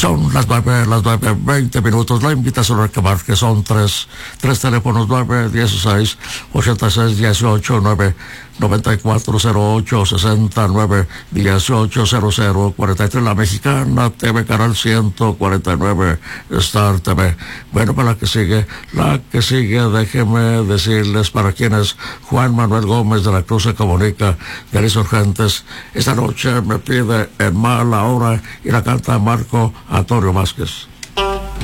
Son las 9:20. La invitación a que marque son tres teléfonos: 916 86 18 9408 69 18 00 43. La Mexicana TV, canal 149, Star TV. Bueno, para la que sigue, déjeme decirles, para quienes Juan Manuel Gómez de la Cruz se comunica de los Urgentes, esta noche me pide En Mala Hora y la canta Marco Antonio Vázquez.